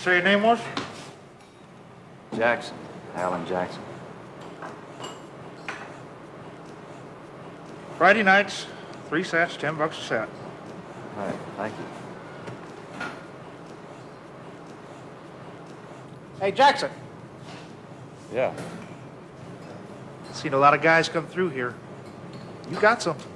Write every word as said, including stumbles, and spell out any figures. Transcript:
say your name was? Jackson. Alan Jackson. Friday nights, three sets, ten bucks a set. All right, thank you. Hey, Jackson. Yeah. Seen a lot of guys come through here. You got some.